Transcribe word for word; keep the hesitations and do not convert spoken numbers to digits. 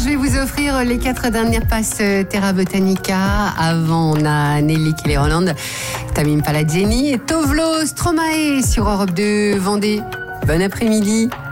je vais vous offrir les quatre dernières passes Terra Botanica. Avant, on a Nelly Kelly Roland, Tamim Palladjeni et Tovlo Stromae sur Europe deux Vendée. Bon après-midi.